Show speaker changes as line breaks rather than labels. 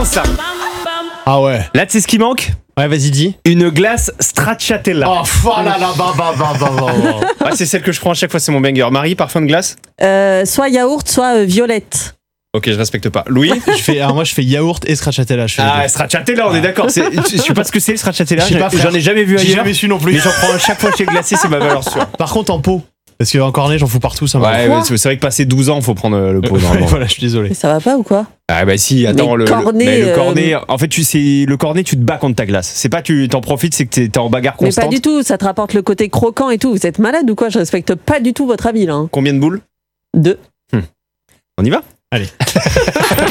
bon ça.
Ah ouais.
Là, tu sais ce qui manque ?
Ouais, vas-y, dis.
Une glace stracciatella.
Oh, là là,
Ah, c'est celle que je prends à chaque fois, c'est mon banger. Marie, parfum de glace ?
Soit yaourt, soit violette.
Ok, je respecte pas. Louis ?
Moi, je fais yaourt et stracciatella.
Ah, stracciatella, on est d'accord. Je sais pas ce que c'est le stracciatella.
Je sais pas faire.
J'en ai jamais vu
J'ai
ailleurs.
jamais su non plus.
Mais j'en prends chaque fois chez Glacé, c'est ma valeur sûre.
Par contre, en pot. Parce qu'en cornet, j'en fous partout, ça
Ouais, c'est vrai que passé 12 ans, faut prendre le pot normalement.
Voilà, je suis désolé.
Mais ça va pas ou quoi ?
Ah bah si, attends,
Mais
le
cornet,
cornet, en fait, le cornet, tu te bats contre ta glace. C'est pas tu t'en profites, c'est que t'es en bagarre
Mais
constante.
pas du tout, ça te rapporte le côté croquant et tout. Vous êtes malade ou quoi ? Je respecte pas du tout votre avis là.
Combien de boules ?
2.
On y va ?
Allez.